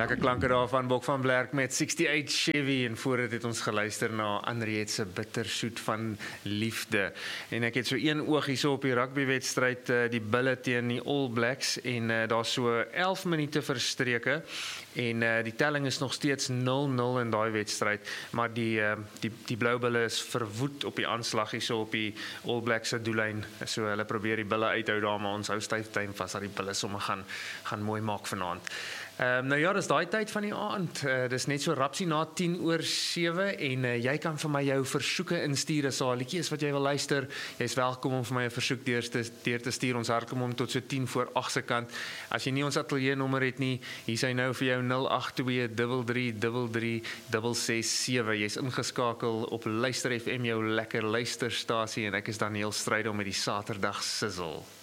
Lekker klanke daar van Bok van Blerk met 68 Chevy en voor dit het ons geluister na Henriette se bittersoet van liefde. En ek het so een oog hierso op die rugbywedstryd, die Bulle teen die All Blacks en daar's so 11 minute verstreke en die telling is nog steeds 0-0 in daai wedstryd, maar die Blou Bulle is verwoed op die aanslag hierso op die All Blacks se doellyn. So hulle probeer die Bulle uithou daar, maar ons hou styftuin vas dat die Bulle sommer gaan mooi maak vanaand. Nou ja, dis daai tyd van die aand. Dis net so rapsie na 7:10 en jy kan vir my jou versoeke instuur as daar 'n liedjie is wat jy wil luister. Jy's welkom om vir my 'n versoek deur te stuur. Ons hardloop hom tot so 10:08 se kant. As jy nie ons ateljee nommer het nie, hier is hy nou vir jou 082 33 667. Jy's ingeskakel op Luister FM, jou lekker luisterstasie en ek is Daniel Strydom met die Saterdag Sizzle.